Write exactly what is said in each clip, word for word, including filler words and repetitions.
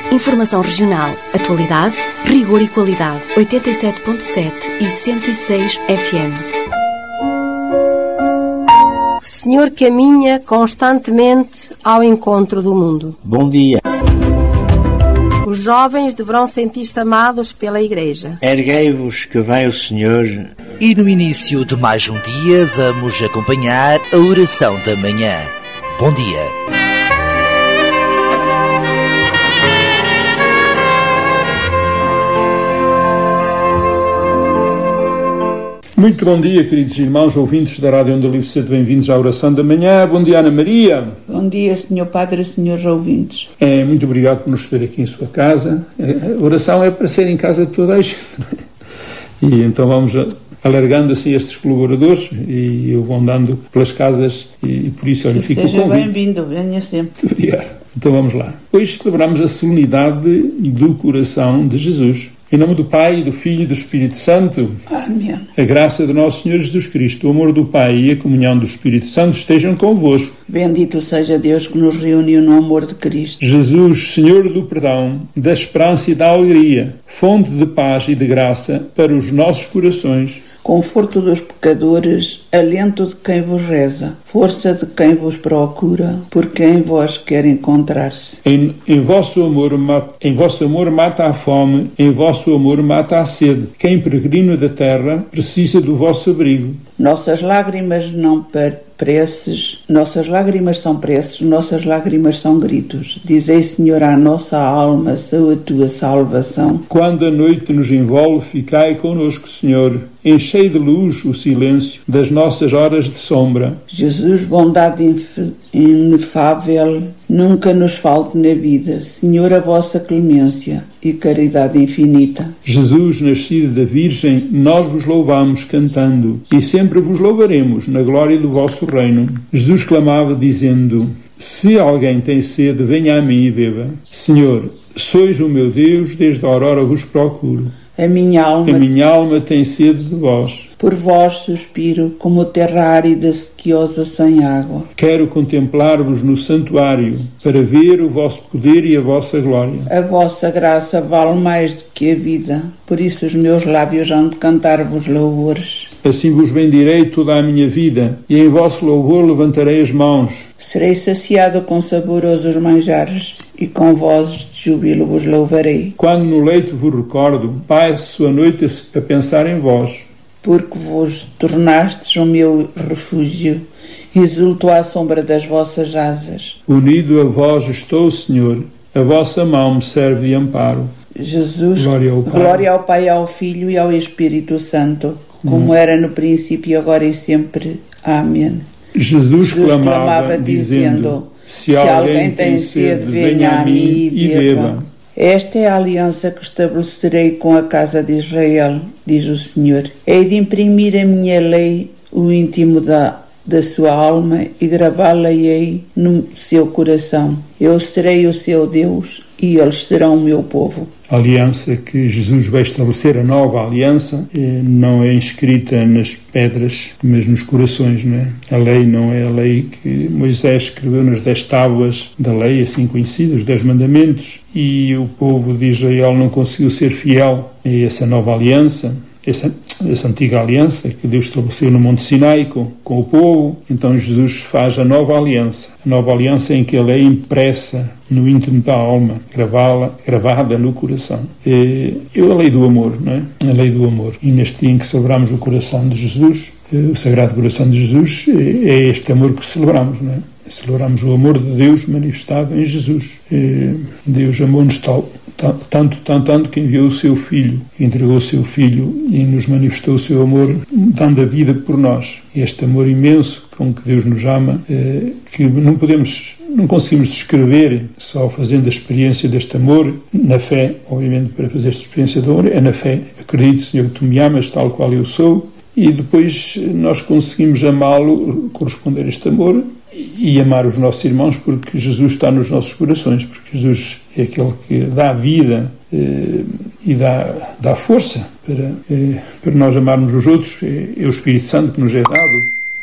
Informação regional, atualidade, rigor e qualidade. oitenta e sete ponto sete e cento e seis F M. Senhor caminha constantemente ao encontro do mundo. Bom dia. Os jovens deverão sentir-se amados pela Igreja. Erguei-vos que vem o Senhor. E no início de mais um dia vamos acompanhar a oração da manhã. Bom dia. Muito bom dia, queridos irmãos, ouvintes da Rádio Onda Livre, sejam bem-vindos à oração da manhã. Bom dia, Ana Maria. Bom dia, senhor Padre e senhores ouvintes. É, muito obrigado por nos receber aqui em sua casa. A oração é para ser em casa de toda a gente. E então vamos alargando assim estes colaboradores e eu vou andando pelas casas e por isso, olha, fica o convite. Seja bem-vindo, venha sempre. Muito obrigado. Então vamos lá. Hoje celebramos a solenidade do coração de Jesus. Em nome do Pai, do Filho e do Espírito Santo. Amém. A graça de nosso Senhor Jesus Cristo, o amor do Pai e a comunhão do Espírito Santo estejam convosco. Bendito seja Deus que nos reuniu no amor de Cristo. Jesus, Senhor do perdão, da esperança e da alegria, fonte de paz e de graça para os nossos corações. Conforto dos pecadores, alento de quem vos reza, força de quem vos procura, por quem vós quer encontrar-se. Em, em, vosso amor, mata, em vosso amor mata a fome, em vosso amor mata a sede. Quem peregrino da terra precisa do vosso abrigo. Nossas lágrimas não preces, nossas lágrimas são preces, nossas lágrimas são gritos. Dizei, Senhor, à nossa alma, sou a tua salvação. Quando a noite nos envolve, ficai conosco, Senhor. Enchei de luz o silêncio das nossas horas de sombra. Jesus, bondade inefável, nunca nos falte na vida. Senhor, a vossa clemência e caridade infinita. Jesus, nascido da Virgem, nós vos louvamos cantando e sempre vos louvaremos na glória do vosso reino. Jesus clamava dizendo: se alguém tem sede, venha a mim e beba. Senhor, sois o meu Deus, desde a aurora vos procuro. A minha alma, a minha alma tem sede de vós. Por vós suspiro, como terra árida, sequiosa, sem água. Quero contemplar-vos no santuário, para ver o vosso poder e a vossa glória. A vossa graça vale mais do que a vida, por isso os meus lábios hão de cantar-vos louvores. Assim vos bendirei toda a minha vida, e em vosso louvor levantarei as mãos. Serei saciado com saborosos manjares, e com vozes de júbilo vos louvarei. Quando no leito vos recordo, passo a noite a pensar em vós. Porque vos tornastes o meu refúgio, exulto à sombra das vossas asas. Unido a vós estou, Senhor, a vossa mão me serve de amparo. Jesus, glória ao Pai, glória ao Pai, ao Filho e ao Espírito Santo, como hum. era no princípio, agora e sempre. Amém. Jesus, Jesus clamava, clamava dizendo: se, se alguém tem sede, venha a mim e beba. Esta é a aliança que estabelecerei com a casa de Israel, diz o Senhor. Hei de imprimir a minha lei, o íntimo da, da sua alma, e gravá-la-ei no seu coração. Eu serei o seu Deus e eles serão o meu povo. A aliança que Jesus vai estabelecer, a nova aliança, não é inscrita nas pedras, mas nos corações, não é? A lei não é a lei que Moisés escreveu nas dez tábuas da lei, assim conhecidas, os dez mandamentos, e o povo de Israel não conseguiu ser fiel a essa nova aliança, essa, essa antiga aliança que Deus estabeleceu no Monte Sinai com, com o povo. Então Jesus faz a nova aliança, a nova aliança em que a lei é impressa no íntimo da alma, gravá-la, gravada no coração. É, é a lei do amor, não é? A lei do amor. E neste dia em que celebramos o coração de Jesus, o Sagrado Coração de Jesus, é este amor que celebramos, não é? Celebramos o amor de Deus manifestado em Jesus. Deus amou-nos tal, tanto, tanto, tanto que enviou o seu Filho, que entregou o seu Filho e nos manifestou o seu amor, dando a vida por nós. Este amor imenso com que Deus nos ama, que não podemos, não conseguimos descrever só fazendo a experiência deste amor, na fé, obviamente, para fazer esta experiência de amor, é na fé. Acredito, Senhor, que tu me amas tal qual eu sou, e depois nós conseguimos amá-lo, corresponder a este amor, e amar os nossos irmãos, porque Jesus está nos nossos corações, porque Jesus é aquele que dá vida eh, e dá, dá força para, eh, para nós amarmos os outros. É, é o Espírito Santo que nos é dado,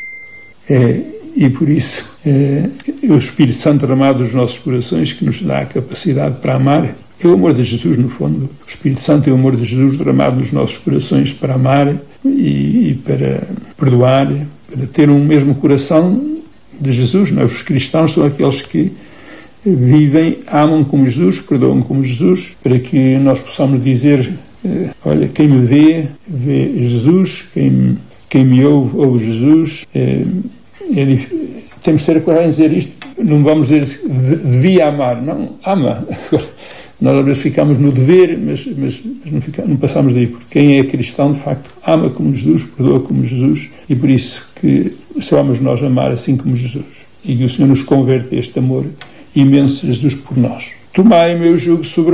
é, e por isso é, é o Espírito Santo derramado nos nossos corações que nos dá a capacidade para amar É o amor de Jesus, no fundo. O Espírito Santo é o amor de Jesus derramado nos nossos corações para amar e, e para perdoar, para ter um mesmo coração de Jesus. Não é? Os cristãos são aqueles que vivem, amam como Jesus, perdoam como Jesus, para que nós possamos dizer, olha, quem me vê, vê Jesus, quem, quem me ouve, ouve Jesus. É, é, temos de ter a coragem de dizer isto, não vamos dizer devia amar, não, ama. Nós às vezes ficamos no dever, mas, mas, mas não, fica, não passamos daí, porque quem é cristão, de facto, ama como Jesus, perdoa como Jesus, e por isso que só vamos nós amar assim como Jesus. E que o Senhor nos converte a este amor imenso, Jesus, por nós. Tomai o meu jugo sobre